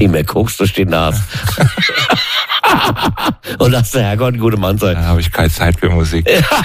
zieh mir Koks durch die Nase. Und lass der Herrgott ein guter Mann sein. Da habe ich keine Zeit für Musik.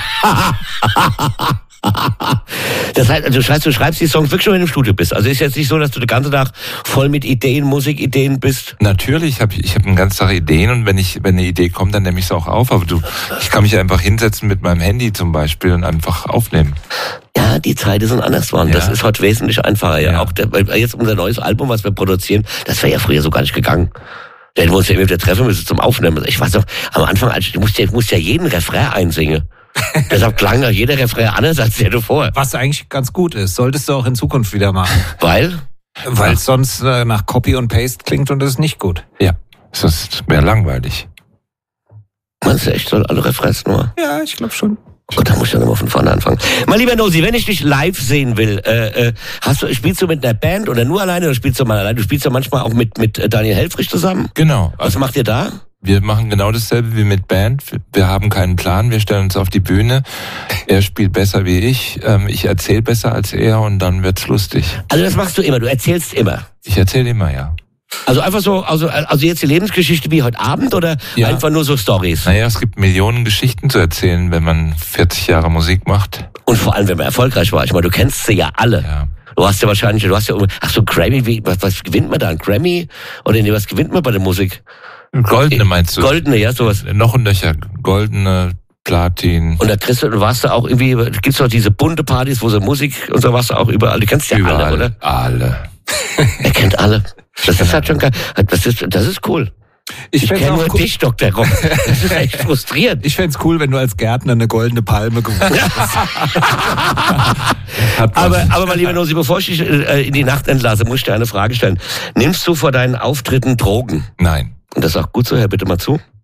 Das heißt, du schreibst die Songs wirklich schon, wenn du im Studio bist. Also ist jetzt nicht so, dass du den ganzen Tag voll mit Ideen, Musikideen bist? Natürlich, ich hab den ganzen Tag Ideen und wenn eine Idee kommt, dann nehme ich sie auch auf. Aber ich kann mich einfach hinsetzen mit meinem Handy zum Beispiel und einfach aufnehmen. Ja, die Zeiten sind anders geworden. Ja. Das ist heute wesentlich einfacher. Ja. Auch jetzt unser neues Album, was wir produzieren, das wäre ja früher so gar nicht gegangen. Da hätten wir uns ja immer wieder treffen müssen zum Aufnehmen. Ich weiß noch, am Anfang, du musst ja jeden Refrain einsingen. Deshalb klang ja jeder Refrain anders als der davor. Was eigentlich ganz gut ist. Solltest du auch in Zukunft wieder machen. Weil? Weil es sonst nach Copy und Paste klingt und das ist nicht gut. Ja, das wäre langweilig. Meinst du echt, soll alle Refrains nur? Ja, ich glaube schon. Oh Gott, da muss ich ja nochmal von vorne anfangen. Mein lieber Nosy, wenn ich dich live sehen will, spielst du mit einer Band oder nur alleine oder spielst du mal alleine? Du spielst ja manchmal auch mit Daniel Helfrich zusammen. Genau. Was macht ihr da? Wir machen genau dasselbe wie mit Band. Wir haben keinen Plan, wir stellen uns auf die Bühne. Er spielt besser wie ich erzähle besser als er und dann wird's lustig. Also das machst du immer, du erzählst immer? Ich erzähle immer, ja. Also einfach so, also jetzt die Lebensgeschichte wie heute Abend oder ja. Einfach nur so Storys? Naja, es gibt Millionen Geschichten zu erzählen, wenn man 40 Jahre Musik macht. Und vor allem, wenn man erfolgreich war. Ich meine, du kennst sie ja alle. Ja. Du hast ja Grammy, was gewinnt man da? Ein Grammy? Oder nee, was gewinnt man bei der Musik? Goldene meinst du? Goldene, ja, sowas. Noch ein Löcher, goldene, Platin. Und da warst du auch irgendwie, gibt's doch diese bunte Partys, wo so Musik und so warst du auch überall. Du kennst ja überall, alle, oder? Alle. Er kennt alle. Das ist halt schon geil. Das ist cool. Ich kenne nur dich, Dr. Rock. Das ist echt frustrierend. Ich fänd's cool, wenn du als Gärtner eine goldene Palme gewonnen hättest. aber mein lieber Nosy, bevor ich dich in die Nacht entlasse, muss ich dir eine Frage stellen. Nimmst du vor deinen Auftritten Drogen? Nein. Und das ist auch gut so, Herr, bitte mal zu.